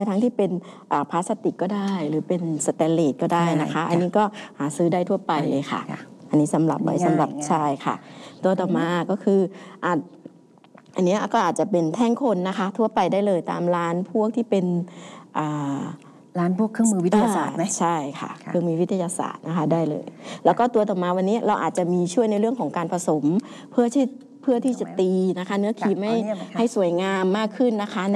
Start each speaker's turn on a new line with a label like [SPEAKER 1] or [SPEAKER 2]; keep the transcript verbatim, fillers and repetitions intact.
[SPEAKER 1] ทั้งที่เป็นพลาสติกก็ได้หรือเป็นสแตนเลสก็ได้นะคะอันนี้ก็หาซื้อได้ทั่วไปเลยค่ะอันนี้สำหรับไว้สำหรับชายค่ะตัวต่อมาก็คืออาจอันนี้ก็อาจจะเป็นแท่งคนนะคะทั่วไปได้เลยตามร้านพวกที่เป็น
[SPEAKER 2] ร้านพวกเครื่องมือวิทยาศาสตร์ไหม
[SPEAKER 1] ใช่ค่ะเครื่องมือวิทยาศาสตร์นะคะได้เลยแล้วก็ตัวต่อมาวันนี้เราอาจจะมีช่วยในเรื่องของการผสมเพื่อที่เพื่อที่จะตีนะคะเนื้อครีมให้ให้สวยงามมากขึ้นนะคะ